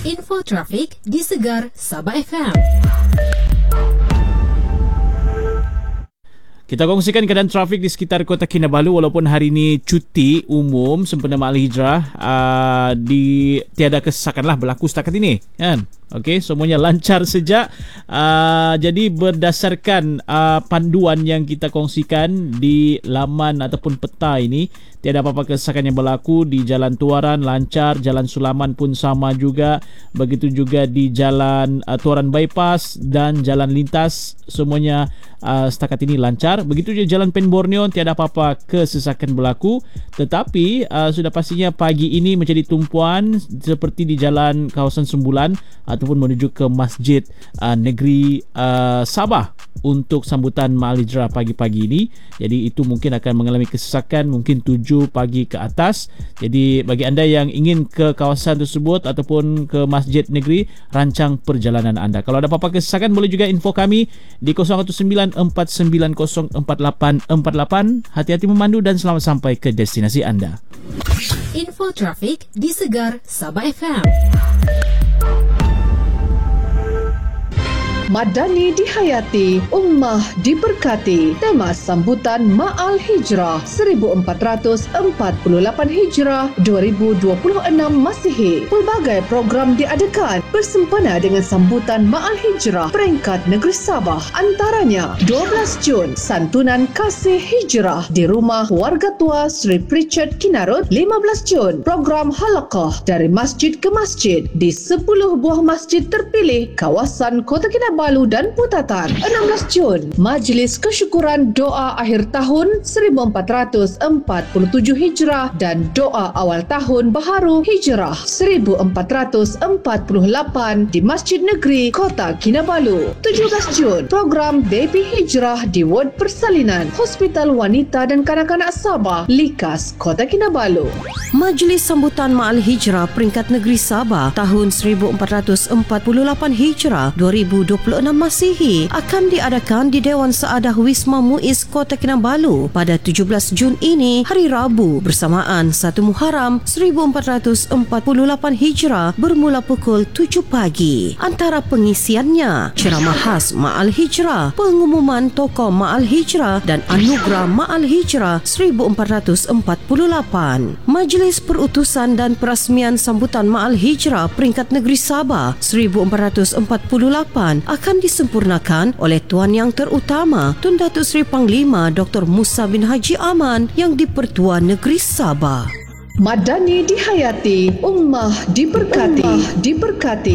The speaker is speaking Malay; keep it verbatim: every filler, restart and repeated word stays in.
Info trafik di Segar Sabah F M. Kita kongsikan keadaan trafik di sekitar Kota Kinabalu walaupun hari ini cuti umum sempena Maal Hijrah, uh, di tiada kesesakanlah berlaku setakat ini, kan? Okey, semuanya lancar sejak. Uh, jadi berdasarkan uh, panduan yang kita kongsikan di laman ataupun peta ini, tiada apa-apa kesesakan yang berlaku di Jalan Tuaran lancar, Jalan Sulaman pun sama juga, begitu juga di Jalan uh, Tuaran Bypass dan Jalan Lintas, semuanya uh, setakat ini lancar. Begitu juga Jalan Pen Borneo, tiada apa-apa kesesakan berlaku, tetapi uh, sudah pastinya pagi ini menjadi tumpuan seperti di Jalan Kawasan Sembulan ataupun menuju ke Masjid uh, Negeri uh, Sabah untuk sambutan Maal Hijrah pagi-pagi ini. Jadi itu mungkin akan mengalami kesesakan mungkin tujuh pagi ke atas. Jadi bagi anda yang ingin ke kawasan tersebut ataupun ke Masjid Negeri, rancang perjalanan anda. Kalau ada apa-apa kesesakan, boleh juga info kami di kosong satu sembilan empat sembilan kosong empat lapan empat lapan. Hati-hati memandu dan selamat sampai ke destinasi anda. Info trafik di Segar Sabah F M. Madani dihayati, ummah diberkati. Tema sambutan Maal Hijrah seribu empat ratus empat puluh lapan Hijrah dua ribu dua puluh enam Masihi. Pelbagai program diadakan bersempena dengan sambutan Maal Hijrah peringkat negeri Sabah. Antaranya dua belas Jun, santunan kasih hijrah di rumah warga tua Sri Pritchard Kinarut. Lima belas Jun, program halaqah dari masjid ke masjid di sepuluh buah masjid terpilih kawasan Kota Kinabalu dan Putatan. enam belas Jun, Majlis Kesyukuran Doa Akhir Tahun seribu empat ratus empat puluh tujuh Hijrah dan Doa Awal Tahun Baharu Hijrah seribu empat ratus empat puluh lapan di Masjid Negeri Kota Kinabalu. tujuh belas Jun, program Baby Hijrah di Ward Persalinan Hospital Wanita dan Kanak-kanak Sabah, Likas, Kota Kinabalu. Majlis Sambutan Maal Hijrah peringkat negeri Sabah tahun seribu empat ratus empat puluh lapan Hijrah dua ribu dua puluh enam Masihi akan diadakan di Dewan Saadah Wisma Muiz Kota Kinabalu pada tujuh belas Jun ini, hari Rabu, bersamaan satu Muharram seribu empat ratus empat puluh lapan Hijrah bermula pukul tujuh pagi. Antara pengisiannya ceramah khas Maal Hijrah, pengumuman tokoh Maal Hijrah dan anugerah Maal Hijrah seribu empat ratus empat puluh lapan. Majlis Perutusan dan Perasmian Sambutan Maal Hijrah peringkat negeri Sabah seribu empat ratus empat puluh lapan akan disempurnakan oleh Tuan Yang Terutama Tun Datuk Seri Panglima Doktor Musa bin Haji Aman yang di-Pertua Negeri Sabah. Madani dihayati, ummah diberkati. Ummah diberkati.